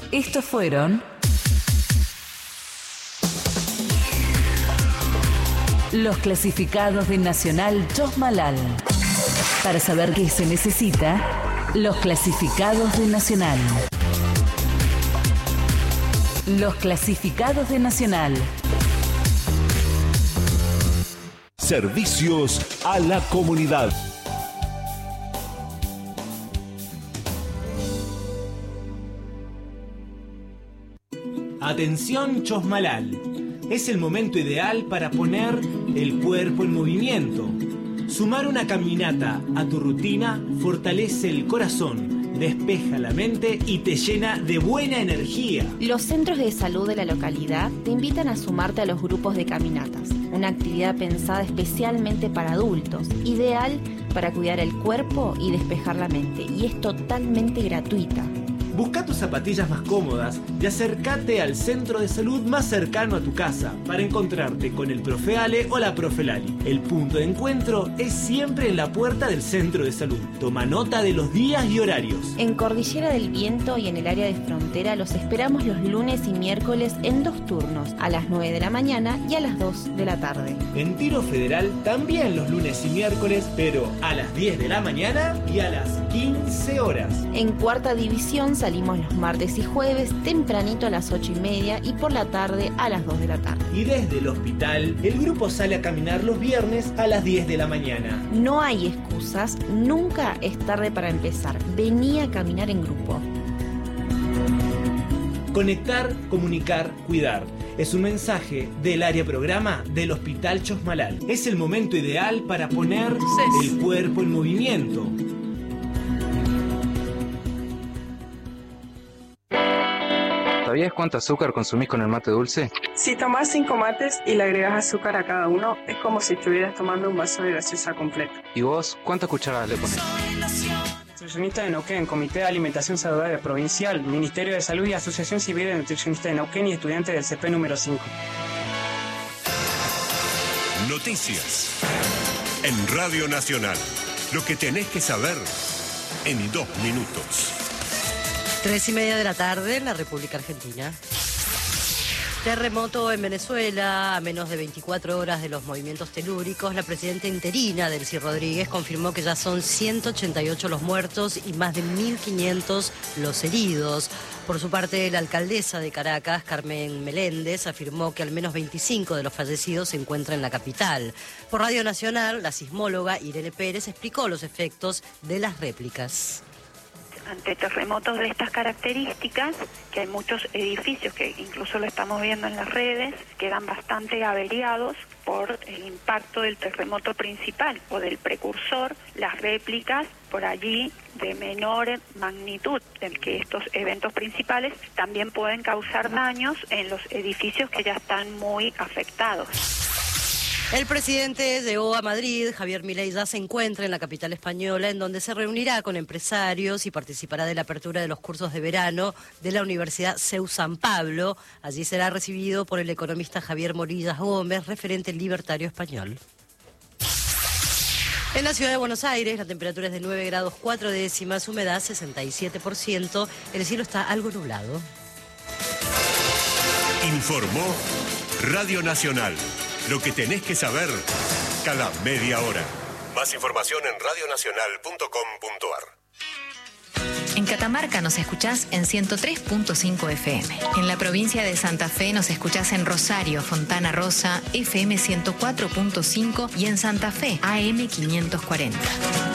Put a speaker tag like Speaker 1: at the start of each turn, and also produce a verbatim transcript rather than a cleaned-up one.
Speaker 1: Estos fueron los clasificados de Nacional Chosmalal. Para saber qué se necesita, los clasificados de Nacional. Los clasificados de Nacional.
Speaker 2: Servicios a la comunidad.
Speaker 3: Atención Chosmalal. Es el momento ideal para poner el cuerpo en movimiento. Sumar una caminata a tu rutina fortalece el corazón, despeja la mente y te llena de buena energía.
Speaker 4: Los centros de salud de la localidad te invitan a sumarte a los grupos de caminatas, una actividad pensada especialmente para adultos, ideal para cuidar el cuerpo y despejar la mente, y es totalmente gratuita.
Speaker 3: Busca tus zapatillas más cómodas y acércate al centro de salud más cercano a tu casa para encontrarte con el profe Ale o la profe Lali. El punto de encuentro es siempre en la puerta del centro de salud. Toma nota de los días y horarios.
Speaker 4: En Cordillera del Viento y en el área de frontera los esperamos los lunes y miércoles en dos turnos, a las nueve de la mañana y a las dos de la tarde.
Speaker 3: En Tiro Federal también los lunes y miércoles, pero a las diez de la mañana y a las quince horas.
Speaker 4: En Cuarta División salimos los martes y jueves tempranito a las ocho y media y por la tarde a las dos de la tarde.
Speaker 3: Y desde el hospital, el grupo sale a caminar los viernes a las diez de la mañana.
Speaker 4: No hay excusas, nunca es tarde para empezar. Vení a caminar en grupo.
Speaker 3: Conectar, comunicar, cuidar. Es un mensaje del área programa del Hospital Chosmalal. Es el momento ideal para poner el cuerpo en movimiento.
Speaker 5: ¿Sabías cuánto azúcar consumís con el mate dulce?
Speaker 6: Si tomás cinco mates y le agregas azúcar a cada uno, es como si estuvieras tomando un vaso de gaseosa completo.
Speaker 5: ¿Y vos cuántas cucharadas le ponés?
Speaker 6: Nutricionista de Neuquén, Comité de Alimentación Saludable Provincial, Ministerio de Salud y Asociación Civil de Nutricionistas de Neuquén y estudiantes del C P número cinco.
Speaker 2: Noticias en Radio Nacional. Lo que tenés que saber en dos minutos.
Speaker 7: Tres y media de la tarde en la República Argentina. Terremoto en Venezuela. A menos de veinticuatro horas de los movimientos telúricos, la presidenta interina, Delcy Rodríguez, confirmó que ya son ciento ochenta y ocho los muertos y más de mil quinientos los heridos. Por su parte, la alcaldesa de Caracas, Carmen Meléndez, afirmó que al menos veinticinco de los fallecidos se encuentran en la capital. Por Radio Nacional, la sismóloga Irene Pérez explicó los efectos de las réplicas.
Speaker 8: Ante terremotos de estas características, que hay muchos edificios que incluso lo estamos viendo en las redes, quedan bastante averiados por el impacto del terremoto principal o del precursor, las réplicas por allí de menor magnitud que estos eventos principales también pueden causar daños en los edificios que ya están muy afectados.
Speaker 7: El presidente llegó a Madrid. Javier Milei ya se encuentra en la capital española, en donde se reunirá con empresarios y participará de la apertura de los cursos de verano de la Universidad C E U San Pablo. Allí será recibido por el economista Javier Morillas Gómez, referente libertario español. En la ciudad de Buenos Aires, la temperatura es de nueve grados cuatro décimas, humedad sesenta y siete por ciento, el cielo está algo nublado.
Speaker 2: Informó Radio Nacional. Lo que tenés que saber cada media hora. Más información en radio nacional punto com punto a r.
Speaker 9: En Catamarca nos escuchás en ciento tres punto cinco F M. En la provincia de Santa Fe nos escuchás en Rosario, Fontana Rosa, F M ciento cuatro punto cinco y en Santa Fe, A M quinientos cuarenta.